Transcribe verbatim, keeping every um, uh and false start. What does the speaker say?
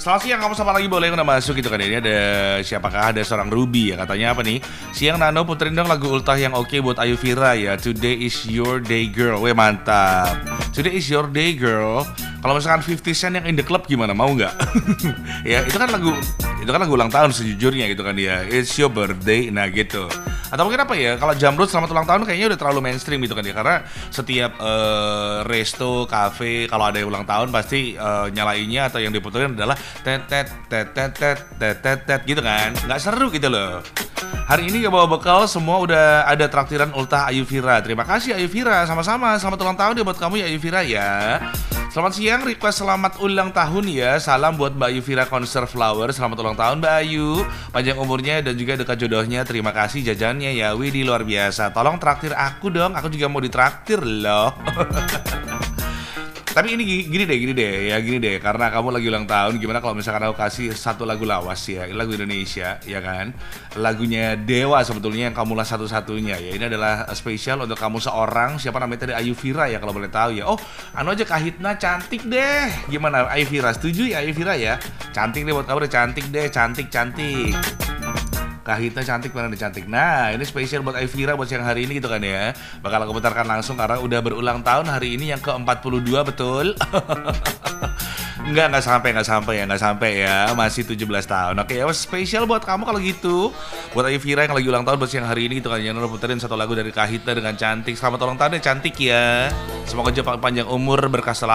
Selamat siang, kamu siapa lagi boleh udah masuk gitu kan. Ini ada siapakah, ada seorang Ruby ya, katanya apa nih? Siang Nano, puterin dong lagu ultah yang oke buat Ayu Vira ya. Today is your day girl. Weh mantap. Today is your day girl. Kalau misalkan fifty Cent yang In The Club gimana, mau nggak? Ya itu kan lagu itu kan lagu ulang tahun sejujurnya gitu kan dia. It's your birthday, nah gitu. Atau mungkin apa ya, kalau Jamrut selamat ulang tahun kayaknya udah terlalu mainstream gitu kan ya. Karena setiap uh, resto, cafe kalau ada yang ulang tahun pasti uh, nyalainnya atau yang diputerin adalah tet tet tet tet tet tet tet tet gitu kan. Nggak seru gitu loh. Hari ini gak bawa bekal, semua udah ada traktiran ultah Ayu Vira. Terima kasih Ayu Vira, sama-sama. Selamat ulang tahun ya buat kamu ya Ayu Vira ya. Selamat siang, request selamat ulang tahun ya. Salam buat Mbak Ayu Vira Konser Flower. Selamat ulang tahun Mbak Ayu, panjang umurnya dan juga dekat jodohnya. Terima kasih jajannya ya, Widih luar biasa. Tolong traktir aku dong, aku juga mau ditraktir loh. Tapi ini gini deh, gini deh, ya gini deh. Karena kamu lagi ulang tahun, gimana kalau misalkan aku kasih satu lagu lawas ya, lagu Indonesia, ya kan? Lagunya Dewa sebetulnya yang kamulah satu-satunya ya. Ini adalah spesial untuk kamu seorang, siapa namanya tadi, Ayu Vira ya kalau boleh tahu ya. Oh, anu aja Kahitna cantik deh. Gimana Ayu Vira? Setuju ya Ayu Vira ya? Cantik deh buat kamu deh, cantik deh, cantik cantik. Kahitna cantik, mana nih cantik. Nah ini spesial buat Ayu Vira buat siang hari ini gitu kan ya. Bakal aku putarkan langsung karena udah berulang tahun hari ini yang ke empat puluh dua, betul. Enggak, enggak sampai, enggak sampai ya, enggak sampai ya. Masih tujuh belas tahun. Oke ya, spesial buat kamu kalau gitu. Buat Ayu Vira yang lagi ulang tahun buat siang hari ini gitu kan. Jangan lupa puterin satu lagu dari Kahitna dengan cantik. Selamat ulang tahun ya cantik ya. Semoga panjang umur, berkah selalu.